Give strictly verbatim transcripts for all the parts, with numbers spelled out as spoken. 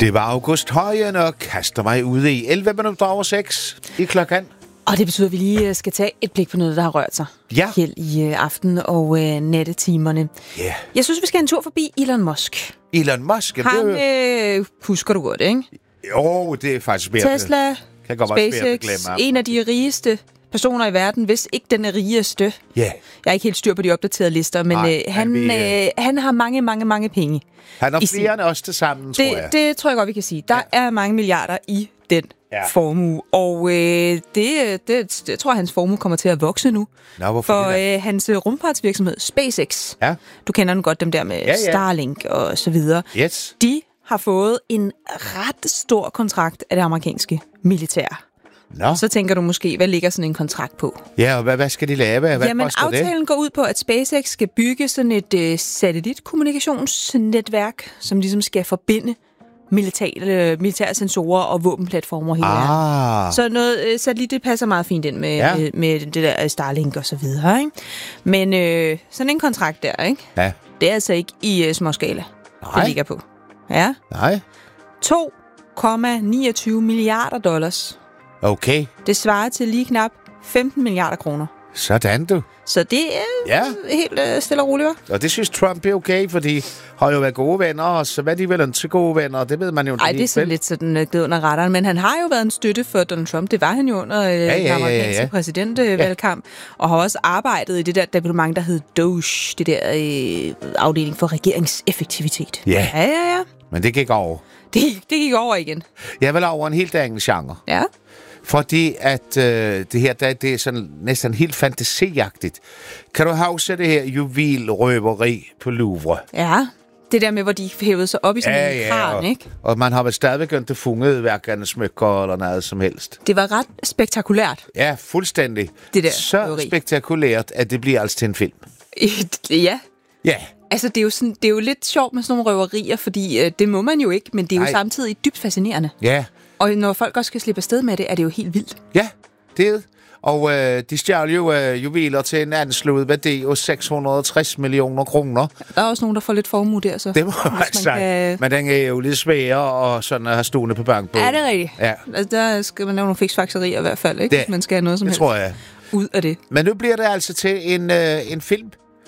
Det var August Højen og kaster mig ud i elleve minutter over seks i klokken. Og det betyder, at vi lige skal tage et blik på noget, der har rørt sig ja. her i øh, aften- og øh, nattetimerne. Yeah. Jeg synes, vi skal en tur forbi Elon Musk. Elon Musk? Han øh, husker du godt, ikke? Jo, det er faktisk mere. Tesla, kan godt SpaceX, en af de rigeste personer i verden, hvis ikke den er rigeste. Ja. Yeah. Jeg er ikke helt styr på de opdaterede lister, men Ej, øh, han, vi, øh, han har mange, mange, mange penge. Han har flere end os til sammen, det, tror jeg. Det tror jeg godt, vi kan sige. Der ja. er mange milliarder i den ja. formue, og øh, det, det, det tror jeg, hans formue kommer til at vokse nu. Nå, hvorfor For det øh, hans rumfartsvirksomhed, SpaceX, ja. du kender den godt, dem der med ja, ja. Starlink og så videre, yes. de har fået en ret stor kontrakt af det amerikanske militær. Nå. Så tænker du måske, hvad ligger sådan en kontrakt på? Ja, og hvad, hvad skal de lave? Hvad Jamen, koster aftalen det? går ud på, at SpaceX skal bygge sådan et øh, satellitkommunikationsnetværk, som ligesom skal forbinde militære, militære sensorer og våbenplatformer hele ah. verden. Så noget øh, satellit, det passer meget fint ind med, ja. øh, med det der Starlink og så videre, ikke? Men øh, sådan en kontrakt der, ikke? Ja. Det er altså ikke i øh, småskala, det ligger på. Ja. Nej. to komma niogtyve milliarder dollars. Okay. Det svarer til lige knap femten milliarder kroner. Sådan du. Så det er ja. helt øh, stille og roligt, hva'? Og det synes Trump er okay, for de har jo været gode venner, og så var de vel ikke gode venner, det ved man jo. Nej, det er sådan lidt sådan uh, gled under radaren, men han har jo været en støtte for Donald Trump. Det var han jo under uh, ja, ja, den amerikanske ja, ja. præsidentvalgkamp, ja. og har også arbejdet i det der departement, der hed D O S H, det der uh, afdeling for regeringseffektivitet. Ja. ja, ja, ja. Men det gik over. Det, det gik over igen. Jeg vil over en helt anden genre. Ja. Fordi at øh, det her, det er sådan næsten helt fantasiagtigt. Kan du huske det her juvelrøveri på Louvre? Ja, det der med, hvor de hævede sig op i sådan ja, en ja, kran, og, ikke? Og man har vel stadigvæk ikke fundet hverken smykker eller noget som helst. Det var ret spektakulært. Ja, fuldstændig. Det der Så røveri. spektakulært, at det bliver altså til en film. ja. Ja. Altså, det er, jo sådan, det er jo lidt sjovt med sådan nogle røverier, fordi øh, det må man jo ikke, men det er jo Nej. samtidig dybt fascinerende. Ja. Og når folk også kan slippe afsted med det, er det jo helt vildt. Ja, det er det. Og øh, de stjal jo øh, juveler til en anslået værdi af seks hundrede og tres millioner kroner. Der er også nogen, der får lidt formue der, så. Det må man sige. Kan... Men den er jo lidt sværere og sådan at have stående på bankbogen. Ja, det er rigtigt. Ja. Altså, der skal man lave nogle fiksfakserier i hvert fald, ikke? Det, man skal have noget som det helst tror jeg. ud af det. Men nu bliver det altså til en, øh, en film.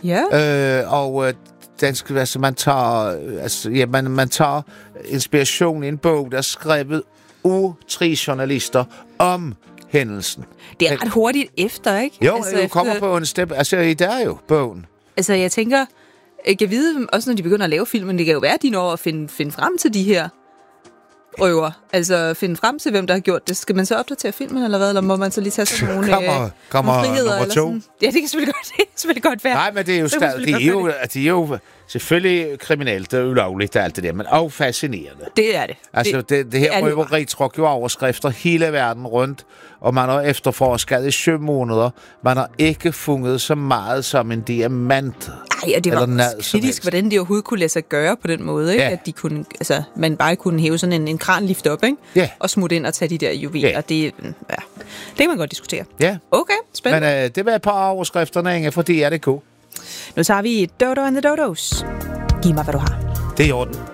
Ja. Øh, og øh, den skal, altså, man tager, altså, ja, man, man tager inspiration i en bog, der er skrevet af tre journalister om hændelsen. Det er ret hurtigt efter, ikke? Jo, altså, det efter... kommer på en step. Altså, det er jo bogen. Altså, jeg tænker, jeg kan vide, også når de begynder at lave filmen, det kan jo være, at de når at finde, finde frem til de her røver. Altså, finde frem til, hvem der har gjort det. Skal man så opdatere filmen, eller hvad? Eller må man så lige tage sådan nogle, kommer, øh, kommer nogle friheder? nummer eller to. sådan? Ja, det kan selvfølgelig godt, det kan selvfølgelig godt være. Nej, men det er jo, stadig, det er jo, det er jo selvfølgelig kriminelt, det er ulovligt og alt det der, men også fascinerende. Det er det. Altså, det, det, det her røveri tråk jo overskrifter hele verden rundt, og man har efterforsket i syv måneder. Man har ikke fundet så meget som en diamant. Ej, og det var kritisk, hvordan de overhovedet kunne lade sig gøre på den måde, ikke? Ja. At de kunne, altså, man bare kunne hæve sådan en, en kran lift op, ikke? Ja. Og smutte ind og tage de der juveler. Ja. Det, ja. det kan man godt diskutere. Ja. Okay, spændende. Men øh, det var et par overskrifterne, Inge, for det er det god. Nu tager vi Dodo and the Dodos. Giv mig, hvad du har. Det er i orden.